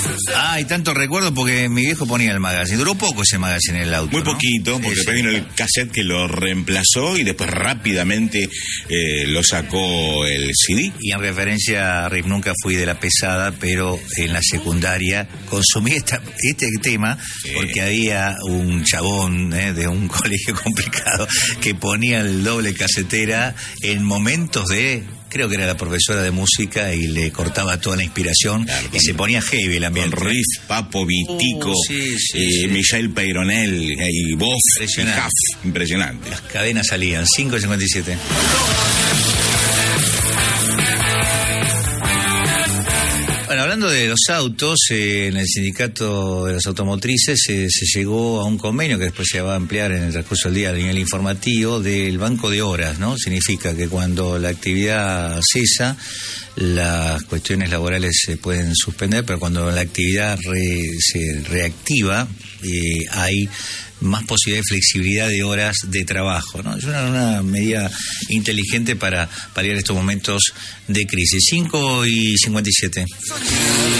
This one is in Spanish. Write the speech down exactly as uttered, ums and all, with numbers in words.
Ah, y tanto recuerdo porque mi viejo ponía el magazine. Duró poco ese magazine en el auto, Muy ¿no? poquito, porque Sí, después sí. vino el cassette que lo reemplazó y después rápidamente eh, lo sacó el C D. Y en referencia a Riff, nunca fui de la pesada, pero en la secundaria consumí esta, este tema Sí. porque había un chabón eh, de un colegio complicado que ponía el doble casetera en momentos de... Creo que era la profesora de música y le cortaba toda la inspiración, Claro, y con- se ponía heavy el Con ambiente. Riff, Papo, Vitico, Uh, sí, sí, eh, sí. Michel Peyronel eh, y Boff y Impresionante. Huff. Impresionante. Las cadenas salían, cinco cincuenta y siete. Bueno, hablando de los autos, eh, en el sindicato de las automotrices eh, se llegó a un convenio que después se va a ampliar en el transcurso del día a nivel informativo del banco de horas, ¿no? Significa que cuando la actividad cesa, las cuestiones laborales se pueden suspender, pero cuando la actividad re- se reactiva, eh, hay más posibilidad de flexibilidad de horas de trabajo, ¿no? Es una, una medida inteligente para paliar estos momentos de crisis. cinco y cincuenta y siete.